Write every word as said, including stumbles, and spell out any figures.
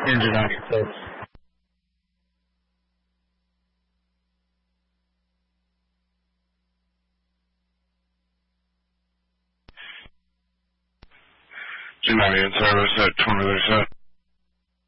Engine ninety-six. G ninety-eight service at twenty thirty-seven.